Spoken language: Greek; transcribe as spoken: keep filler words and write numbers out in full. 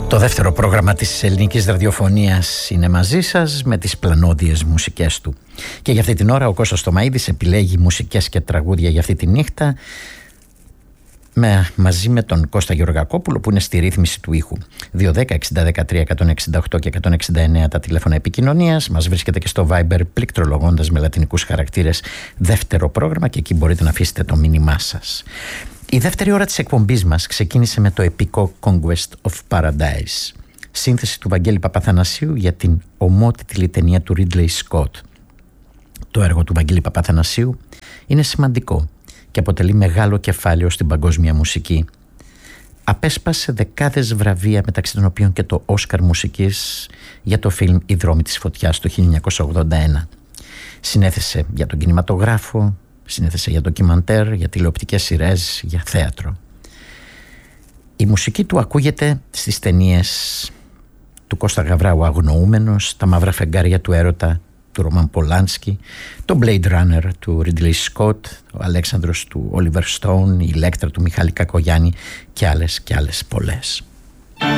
Το δεύτερο πρόγραμμα της ελληνικής ραδιοφωνίας είναι μαζί σας με τις πλανόδιες μουσικές του. Και για αυτή την ώρα ο Κώστας Τωμαΐδης επιλέγει μουσικές και τραγούδια για αυτή τη νύχτα με, μαζί με τον Κώστα Γεωργακόπουλο που είναι στη ρύθμιση του ήχου. δύο δέκα εξήντα δεκατρία εκατόν εξήντα οκτώ και εκατόν εξήντα εννέα τα τηλέφωνα επικοινωνίας. Μας βρίσκεται και στο Viber πληκτρολογώντας με λατινικούς χαρακτήρες δεύτερο πρόγραμμα και εκεί μπορείτε να αφήσετε το μήνυμά σας. Η δεύτερη ώρα της εκπομπής μας ξεκίνησε με το επικό Conquest of Paradise, σύνθεση του Βαγγέλη Παπαθανασίου για την ομότιτλη ταινία του Ridley Scott. Το έργο του Βαγγέλη Παπαθανασίου είναι σημαντικό και αποτελεί μεγάλο κεφάλαιο στην παγκόσμια μουσική. Απέσπασε δεκάδες βραβεία, μεταξύ των οποίων και το Όσκαρ μουσικής για το φιλμ «Η δρόμοι της φωτιάς» το χίλια εννιακόσια ογδόντα ένα. Συνέθεσε για τον κινηματογράφο, συνέθεσε για ντοκιμαντέρ, για τηλεοπτικές σειρές, για θέατρο. Η μουσική του ακούγεται στις ταινίες του Κώστα Γαβράου «Αγνοούμενος», «Τα μαύρα φεγγάρια του έρωτα» του Ρόμαν Πολάνσκι, το Blade Runner του Ridley Scott, ο Αλέξανδρος του Oliver Stone, η Ηλέκτρα του Μιχάλη Κακογιάννη και άλλες και άλλες πολλές.